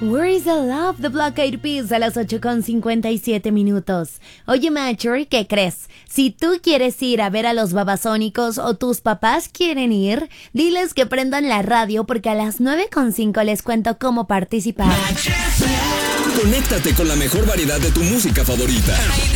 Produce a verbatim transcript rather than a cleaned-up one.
Where is the love? The Black Eyed Peas a las ocho con cincuenta y siete minutos. Oye, Marjorie, ¿qué crees? Si tú quieres ir a ver a los Babasónicos o tus papás quieren ir, diles que prendan la radio porque a las nueve con cinco les cuento cómo participar. Conéctate con la mejor variedad de tu música favorita.